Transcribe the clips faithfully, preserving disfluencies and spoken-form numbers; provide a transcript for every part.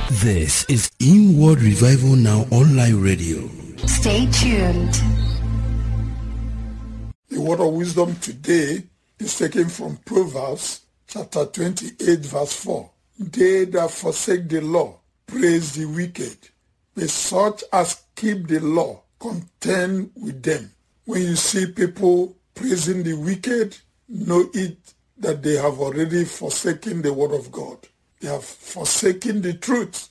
This is Inward Revival Now Online Radio. Stay tuned. The word of wisdom today is taken from Proverbs chapter twenty-eight verse four. They that forsake the law praise the wicked, but such as keep the law contend with them. When you see people praising the wicked, know it that they have already forsaken the word of God. They have forsaken the truth.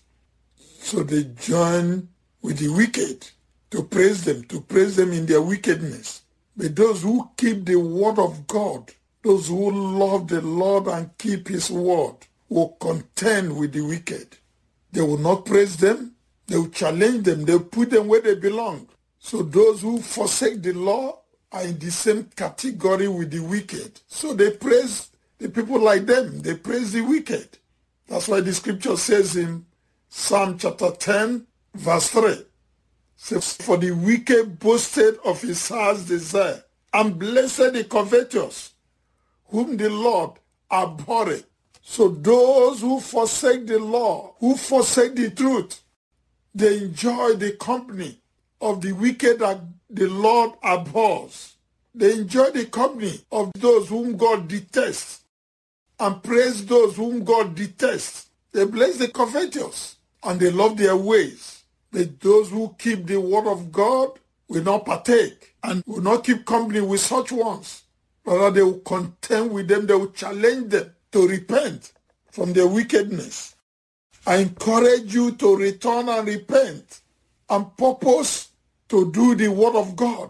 So they join with the wicked to praise them, to praise them in their wickedness. But those who keep the word of God, those who love the Lord and keep his word, will contend with the wicked. They will not praise them. They will challenge them. They will put them where they belong. So those who forsake the law are in the same category with the wicked. So they praise the people like them. They praise the wicked. That's why the scripture says in Psalm chapter ten, verse three, says, for the wicked boasted of his heart's desire, and blessed the covetous, whom the Lord abhorreth. So those who forsake the law, who forsake the truth, they enjoy the company of the wicked that the Lord abhors. They enjoy the company of those whom God detests and praise those whom God detests. They bless the covetous and they love their ways. But those who keep the word of God will not partake and will not keep company with such ones. Rather, they will contend with them. They will challenge them to repent from their wickedness. I encourage you to return and repent and purpose to do the word of God.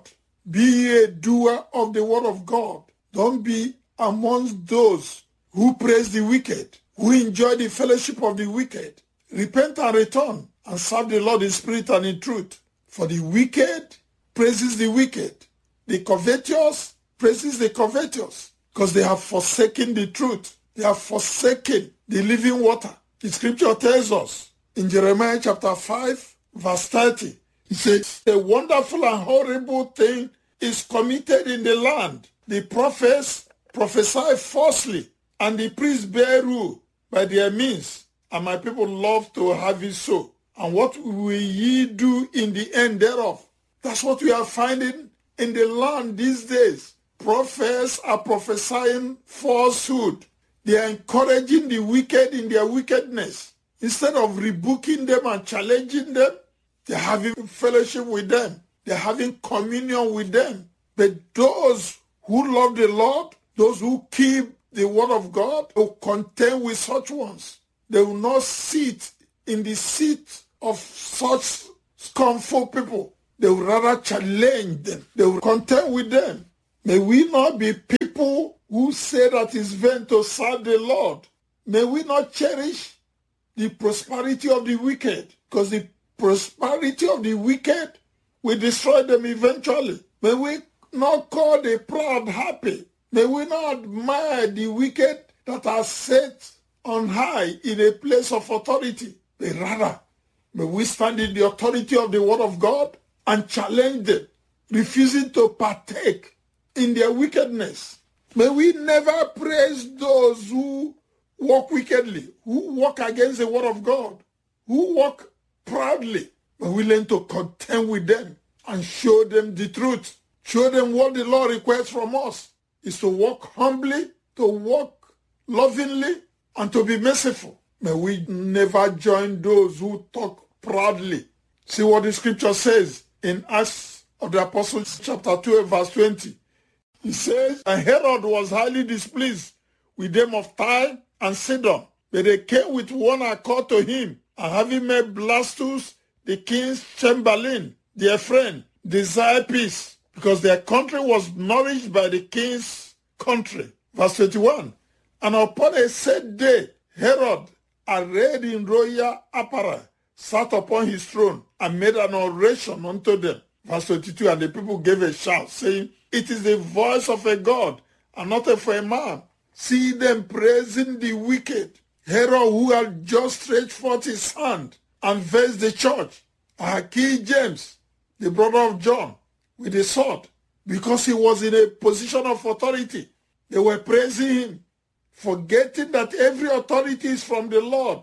Be a doer of the word of God. Don't be amongst those who praise the wicked, who enjoy the fellowship of the wicked. Repent and return and serve the Lord in spirit and in truth. For the wicked praises the wicked. The covetous praises the covetous, because they have forsaken the truth. They have forsaken the living water. The scripture tells us in Jeremiah chapter five, verse thirty, it says, a wonderful and horrible thing is committed in the land. The prophets prophesy falsely, and the priests bear rule by their means, and my people love to have it so. And what will ye do in the end thereof? That's what we are finding in the land these days. Prophets are prophesying falsehood. They are encouraging the wicked in their wickedness. Instead of rebuking them and challenging them, they're having fellowship with them. They're having communion with them. But those who love the Lord, those who keep the word of God, will contend with such ones. They will not sit in the seat of such scornful people. They will rather challenge them. They will contend with them. May we not be people who say that it's vain to serve the Lord. May we not cherish the prosperity of the wicked, because the prosperity of the wicked will destroy them eventually. May we not call the proud happy. May we not admire the wicked that are set on high in a place of authority. But rather, may we stand in the authority of the word of God and challenge them, refusing to partake in their wickedness. May we never praise those who walk wickedly, who walk against the word of God, who walk proudly. May we learn to contend with them and show them the truth. Show them what the Lord requires from us is to walk humbly, to walk lovingly, and to be merciful. May we never join those who talk proudly. See what the scripture says in Acts of the Apostles chapter two verse twenty. He says, and Herod was highly displeased with them of Tyre and Sidon, but they came with one accord to him, and having made Blastus the king's chamberlain, their friend, desired peace, because their country was nourished by the king's country. Verse twenty-one, and upon a set day, Herod, arrayed in royal apparel, sat upon his throne and made an oration unto them. Verse twenty-two, and the people gave a shout, saying, it is the voice of a God, and not of a man. See them praising the wicked. Herod, who had just stretched forth his hand and vexed the church, and killed James, the brother of John, with a sword, because he was in a position of authority. They were praising him, forgetting that every authority is from the Lord,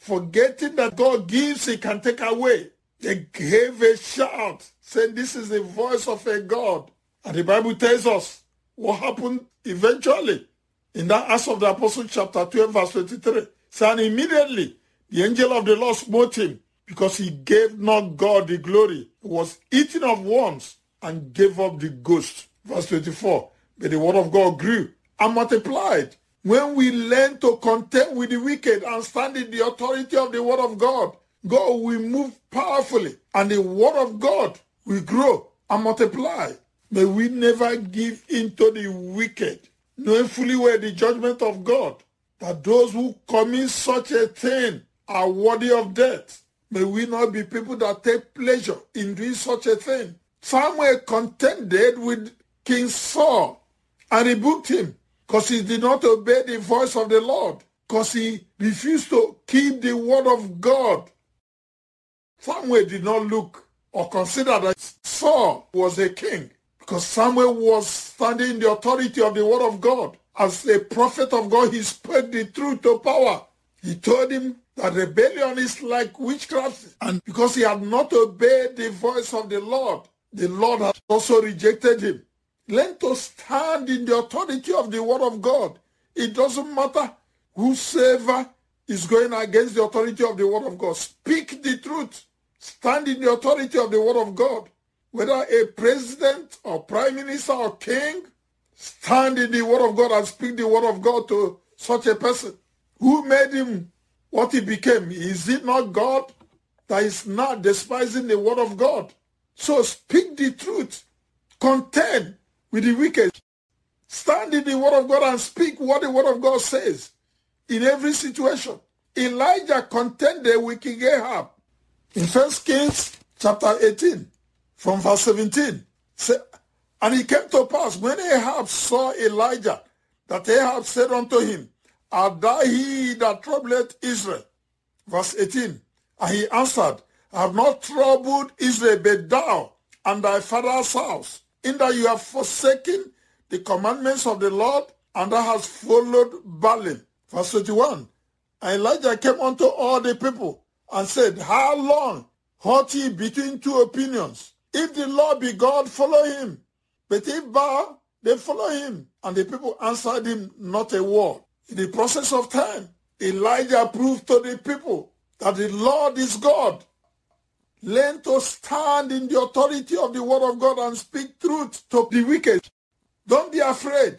forgetting that God gives, he can take away. They gave a shout, saying, this is the voice of a God. And the Bible tells us what happened eventually. In that Acts of the Apostles chapter twelve verse twenty-three. So, and immediately the angel of the Lord smote him, because he gave not God the glory. He was eaten of worms and gave up the ghost. Verse twenty-four. But the word of God grew and multiplied. When we learn to contend with the wicked and stand in the authority of the word of God, God will move powerfully, and the word of God will grow and multiply. May we never give in to the wicked, knowing fully well the judgment of God, that those who commit such a thing are worthy of death. May we not be people that take pleasure in doing such a thing. Samuel contended with King Saul and rebuked him, because he did not obey the voice of the Lord, because he refused to keep the word of God. Samuel did not look or consider that Saul was a king, because Samuel was standing in the authority of the word of God. As a prophet of God, he spoke the truth to power. He told him that rebellion is like witchcraft, and because he had not obeyed the voice of the Lord, the Lord had also rejected him. Learn to stand in the authority of the word of God. It doesn't matter whosoever is going against the authority of the word of God. Speak the truth. Stand in the authority of the word of God. Whether a president or prime minister or king, stand in the word of God and speak the word of God to such a person. Who made him what he became? Is it not God that is not despising the word of God? So speak the truth. Contend with the wicked. Stand in the word of God and speak what the word of God says in every situation. Elijah contended with King Ahab. In First Kings chapter eighteen, from verse seventeen, say, and it came to pass, when Ahab saw Elijah, that Ahab said unto him, art thou he that troubleth Israel? Verse eighteen, and he answered, I have not troubled Israel, but thou and thy father's house, in that you have forsaken the commandments of the Lord, and thou hast followed Baalim. Verse twenty-one, and Elijah came unto all the people, and said, how long halt ye between two opinions? If the Lord be God, follow him. But if Baal, then follow him. And the people answered him not a word. In the process of time, Elijah proved to the people that the Lord is God. Learn to stand in the authority of the word of God and speak truth to the wicked. Don't be afraid.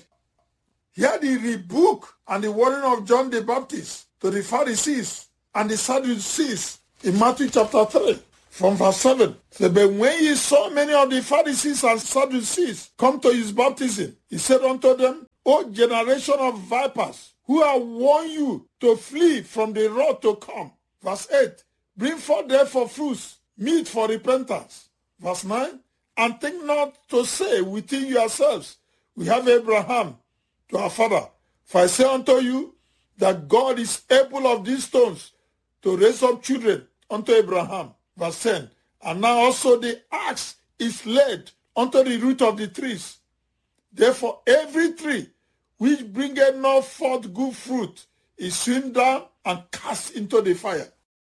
Hear the rebuke and the warning of John the Baptist to the Pharisees and the Sadducees in Matthew chapter three, from verse seven. So, but when he saw many of the Pharisees and Sadducees come to his baptism, he said unto them, O generation of vipers, who have warned you to flee from the wrath to come. Verse eight, bring forth therefore fruits, meet for repentance. Verse nine, and think not to say within yourselves, we have Abraham to our father. For I say unto you, that God is able of these stones to raise up children unto Abraham. Verse ten, and now also the axe is laid unto the root of the trees. Therefore every tree which bringeth not forth good fruit is hewn down and cast into the fire.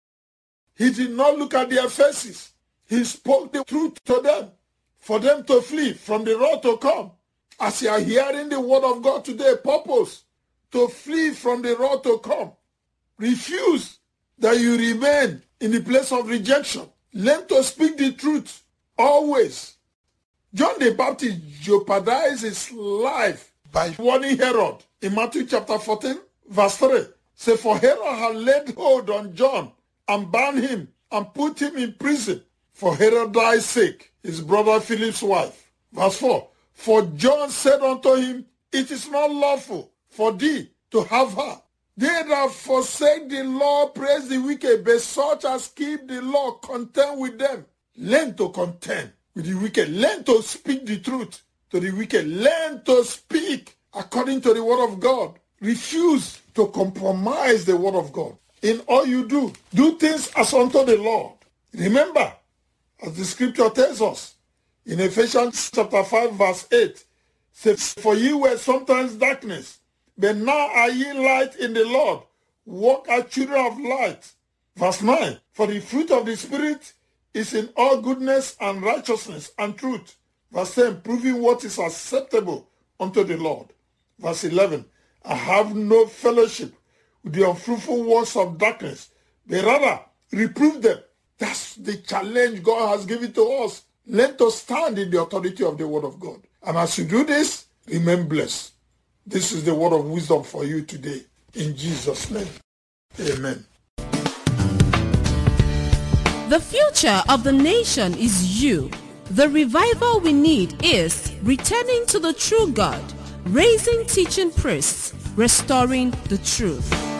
He did not look at their faces. He spoke the truth to them, for them to flee from the wrath to come. As you are hearing the word of God today, purpose to flee from the wrath to come. Refuse that you remain in the place of rejection. Learn to speak the truth always. John the Baptist jeopardized his life by warning Herod in Matthew chapter fourteen, verse three. Say, for Herod had laid hold on John and bound him and put him in prison for Herod's sake, his brother Philip's wife. Verse four. For John said unto him, it is not lawful for thee to have her. They that forsake the law praise the wicked, but such as keep the law contend with them. Learn to contend with the wicked. Learn to speak the truth to the wicked. Learn to speak according to the word of God. Refuse to compromise the word of God. In all you do, do things as unto the Lord. Remember, as the scripture tells us in Ephesians chapter five verse eight, says, for ye were sometimes darkness, but now are ye light in the Lord. Walk as children of light. Verse nine, for the fruit of the Spirit is in all goodness and righteousness and truth. Verse ten, proving what is acceptable unto the Lord. Verse eleven, I have no fellowship with the unfruitful works of darkness, but rather reprove them. That's the challenge God has given to us. Let us stand in the authority of the word of God. And as you do this, remain blessed. This is the word of wisdom for you today. In Jesus' name, amen. The future of the nation is you. The revival we need is returning to the true God, raising teaching priests, restoring the truth.